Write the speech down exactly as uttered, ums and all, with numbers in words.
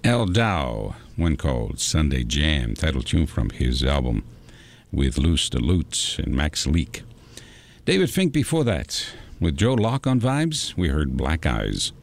Al Dow, one called Sunday Jam, title tune from his album with Loose the Lutes and Max Leak. David Fink before that. With Joe Locke on vibes, we heard Black Eyes.